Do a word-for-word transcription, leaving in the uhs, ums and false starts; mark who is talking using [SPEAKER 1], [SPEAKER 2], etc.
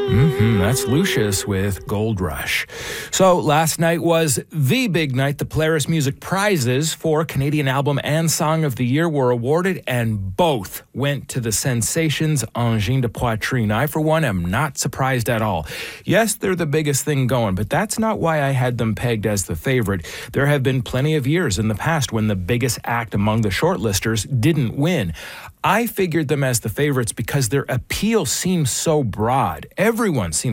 [SPEAKER 1] Mm-hmm, that's Lucius with Gold Rush. So last night was the big night. The Polaris Music Prizes for Canadian Album and Song of the Year were awarded, and both went to the sensations Angine de Poitrine. I, for one, am not surprised at all. Yes, they're the biggest thing going, but that's not why I had them pegged as the favorite. There have been plenty of years in the past when the biggest act among the shortlisters didn't win. I figured them as the favorites because their appeal seems so broad. Everyone seems